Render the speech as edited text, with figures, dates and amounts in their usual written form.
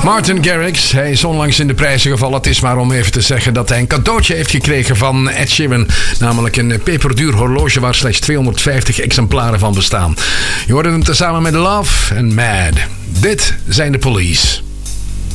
Martin Garrix, hij is onlangs in de prijzen gevallen. Het is maar om even te zeggen dat hij een cadeautje heeft gekregen van Ed Sheeran. Namelijk een peperduur horloge waar slechts 250 exemplaren van bestaan. Je hoorde hem tezamen met Love and Mad. Dit zijn de Police.